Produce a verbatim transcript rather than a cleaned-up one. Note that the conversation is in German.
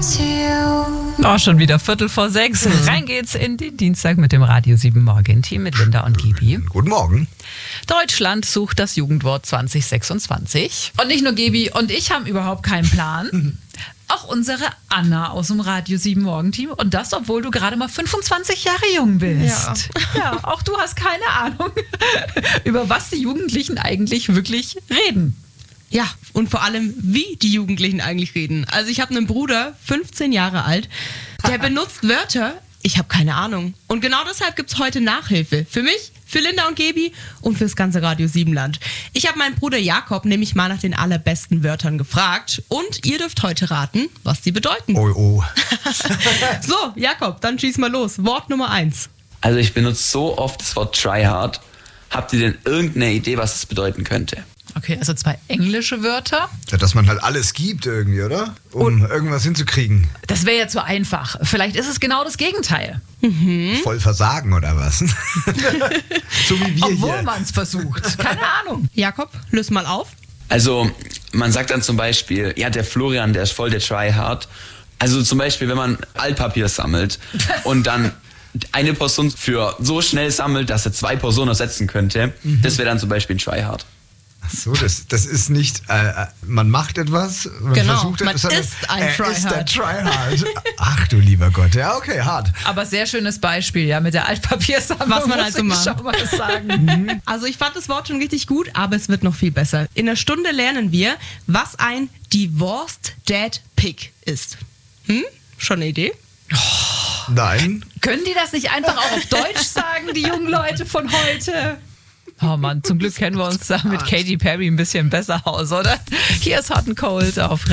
to you. Auch schon wieder Viertel vor sechs. Rein geht's in den Dienstag mit dem Radio sieben Morgen-Team mit Linda und Gibi. Guten Morgen. Deutschland sucht das Jugendwort zwanzig sechsundzwanzig. Und nicht nur Gibi und ich haben überhaupt keinen Plan. Auch unsere Anna aus dem Radio sieben Morgen-Team. Und das, obwohl du gerade mal fünfundzwanzig Jahre jung bist. Ja. Ja, auch du hast keine Ahnung, über was die Jugendlichen eigentlich wirklich reden. Ja, und vor allem, wie die Jugendlichen eigentlich reden. Also ich habe einen Bruder, fünfzehn Jahre alt, der benutzt Wörter, ich habe keine Ahnung. Und genau deshalb gibt's heute Nachhilfe. Für mich, für Linda und Gebi und fürs ganze Radio sieben Land. Ich habe meinen Bruder Jakob nämlich mal nach den allerbesten Wörtern gefragt. Und ihr dürft heute raten, was die bedeuten. Oh, oh. So, Jakob, dann schieß mal los. Wort Nummer eins. Also ich benutze so oft das Wort tryhard. Habt ihr denn irgendeine Idee, was es bedeuten könnte? Okay, also zwei englische Wörter. Ja, dass man halt alles gibt irgendwie, oder? Um und irgendwas hinzukriegen. Das wäre ja zu einfach. Vielleicht ist es genau das Gegenteil. Mhm. Voll versagen oder was? So wie wir Obwohl hier. man es versucht. Keine Ahnung. Jakob, löse mal auf. Also man sagt dann zum Beispiel, ja, der Florian, der ist voll der tryhard. Also zum Beispiel, wenn man Altpapier sammelt und dann eine Person für so schnell sammelt, dass er zwei Personen ersetzen könnte, mhm. das wäre dann zum Beispiel ein tryhard. Ach so, das, das ist nicht, äh, man macht etwas, man genau, versucht man etwas, ist ein äh, Tryhard. ist der Tryhard. Ach du lieber Gott, ja okay, hart. Aber sehr schönes Beispiel, ja, mit der Altpapiersammlung. Was man muss halt so ich macht. schon mal sagen. Also ich fand das Wort schon richtig gut, aber es wird noch viel besser. In der Stunde lernen wir, was ein Divorced Dad Pig ist. Hm? Schon eine Idee? Nein. Können die das nicht einfach auch auf Deutsch sagen, die jungen Leute von heute? Oh Mann, zum Glück kennen wir uns da mit Katy Perry ein bisschen besser aus, oder? Hier ist Hot and Cold auf